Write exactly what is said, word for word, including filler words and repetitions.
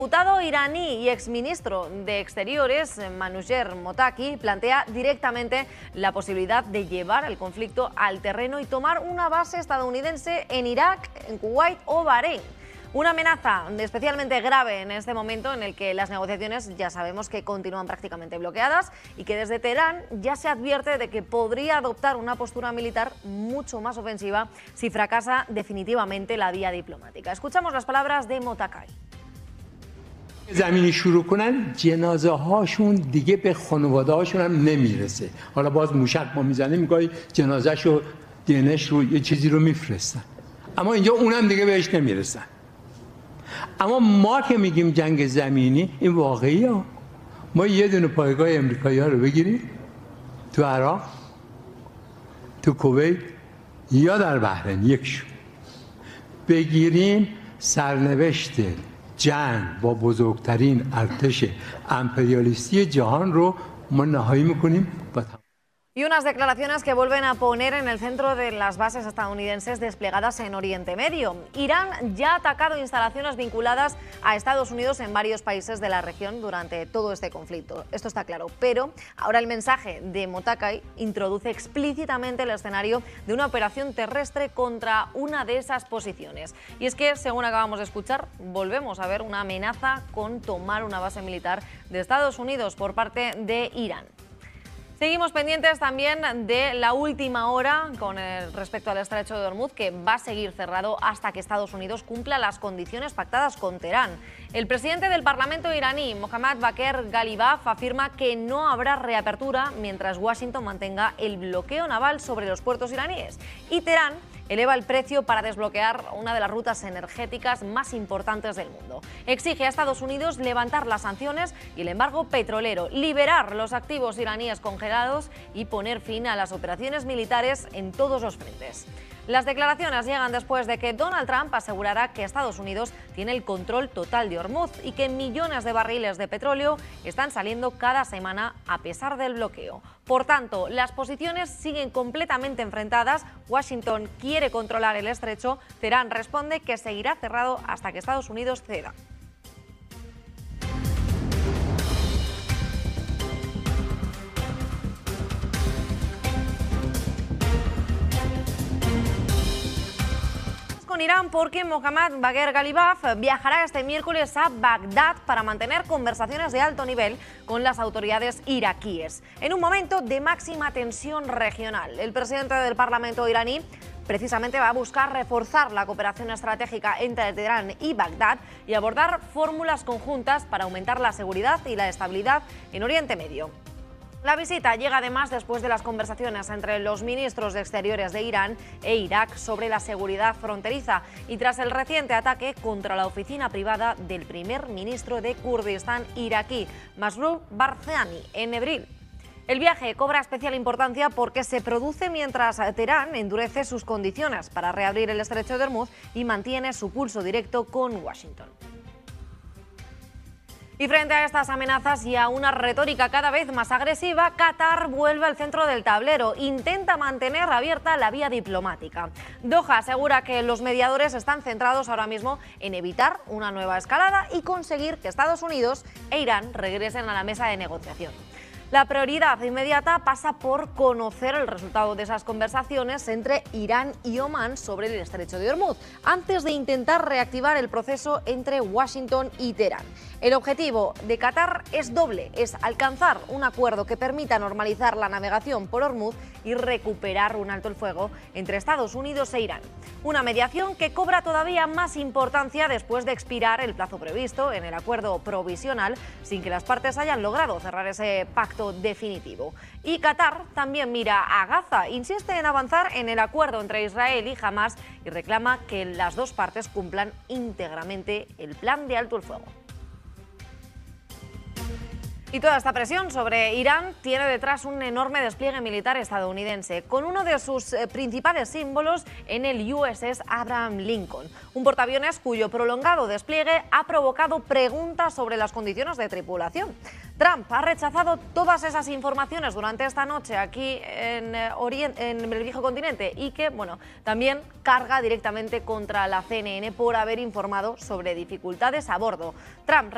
El diputado iraní y exministro de Exteriores, Manouchehr Mottaki, plantea directamente la posibilidad de llevar el conflicto al terreno y tomar una base estadounidense en Irak, en Kuwait o Bahrein. Una amenaza especialmente grave en este momento en el que las negociaciones ya sabemos que continúan prácticamente bloqueadas y que desde Teherán ya se advierte de que podría adoptar una postura militar mucho más ofensiva si fracasa definitivamente la vía diplomática. Escuchamos las palabras de Mottaki. زمینی شروع کنن جنازه هاشون دیگه به خانواده هاشون هم نمیرسه. حالا باز موشک ما میزنیم گاهی جنازه‌شو دینش رو یه چیزی رو میفرستن. اما اینجا اونم دیگه بهش نمیرسن. اما ما که میگیم جنگ زمینی این واقعیه. ما یه دونه پایگاه آمریکایی‌ها رو بگیریم تو عراق، تو کویت یا در بحرین یکشون. بگیریم سرنوشت جنگ با بزرگترین ارتش امپریالیستی جهان رو ما نهایی میکنیم با Y unas declaraciones que vuelven a poner en el centro de las bases estadounidenses desplegadas en Oriente Medio. Irán ya ha atacado instalaciones vinculadas a Estados Unidos en varios países de la región durante todo este conflicto. Esto está claro, pero ahora el mensaje de Mottaki introduce explícitamente el escenario de una operación terrestre contra una de esas posiciones. Y es que, según acabamos de escuchar, volvemos a ver una amenaza con tomar una base militar de Estados Unidos por parte de Irán. Seguimos pendientes también de la última hora con el, respecto al estrecho de Hormuz, que va a seguir cerrado hasta que Estados Unidos cumpla las condiciones pactadas con Teherán. El presidente del Parlamento iraní, Mohammad Bagher Ghalibaf, afirma que no habrá reapertura mientras Washington mantenga el bloqueo naval sobre los puertos iraníes. Y Teherán eleva el precio para desbloquear una de las rutas energéticas más importantes del mundo. Exige a Estados Unidos levantar las sanciones y el embargo petrolero, liberar los activos iraníes congelados y poner fin a las operaciones militares en todos los frentes. Las declaraciones llegan después de que Donald Trump asegurara que Estados Unidos tiene el control total de Hormuz y que millones de barriles de petróleo están saliendo cada semana a pesar del bloqueo. Por tanto, las posiciones siguen completamente enfrentadas. Washington quiere controlar el estrecho, Teherán responde que seguirá cerrado hasta que Estados Unidos ceda. Con Irán porque Mohammad Bagher Ghalibaf viajará este miércoles a Bagdad para mantener conversaciones de alto nivel con las autoridades iraquíes. En un momento de máxima tensión regional, el presidente del Parlamento iraní precisamente va a buscar reforzar la cooperación estratégica entre Teherán y Bagdad y abordar fórmulas conjuntas para aumentar la seguridad y la estabilidad en Oriente Medio. La visita llega además después de las conversaciones entre los ministros de Exteriores de Irán e Irak sobre la seguridad fronteriza y tras el reciente ataque contra la oficina privada del primer ministro de Kurdistán iraquí, Masroor Barzani, en Erbil. El viaje cobra especial importancia porque se produce mientras Teherán endurece sus condiciones para reabrir el estrecho de Hormuz y mantiene su pulso directo con Washington. Y frente a estas amenazas y a una retórica cada vez más agresiva, Qatar vuelve al centro del tablero, intenta mantener abierta la vía diplomática. Doha asegura que los mediadores están centrados ahora mismo en evitar una nueva escalada y conseguir que Estados Unidos e Irán regresen a la mesa de negociación. La prioridad inmediata pasa por conocer el resultado de esas conversaciones entre Irán y Omán sobre el estrecho de Hormuz, antes de intentar reactivar el proceso entre Washington y Teherán. El objetivo de Qatar es doble, es alcanzar un acuerdo que permita normalizar la navegación por Hormuz y recuperar un alto el fuego entre Estados Unidos e Irán. Una mediación que cobra todavía más importancia después de expirar el plazo previsto en el acuerdo provisional sin que las partes hayan logrado cerrar ese pacto definitivo. Y Qatar también mira a Gaza, insiste en avanzar en el acuerdo entre Israel y Hamas y reclama que las dos partes cumplan íntegramente el plan de alto el fuego. Y toda esta presión sobre Irán tiene detrás un enorme despliegue militar estadounidense, con uno de sus principales símbolos en el U S S Abraham Lincoln, un portaaviones cuyo prolongado despliegue ha provocado preguntas sobre las condiciones de tripulación. Trump ha rechazado todas esas informaciones durante esta noche aquí en, Orient- en el viejo continente y que, bueno, también carga directamente contra la C N N por haber informado sobre dificultades a bordo. Trump